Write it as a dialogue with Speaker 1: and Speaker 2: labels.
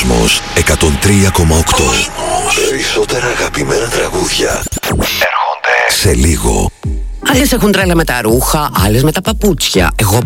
Speaker 1: Κόσμος 103,8. Περισσότερα αγαπημένα τραγούδια έρχονται σε λίγο.
Speaker 2: Άλλες έχουν τρέλα με τα ρούχα, άλλες με τα παπούτσια. Εγώ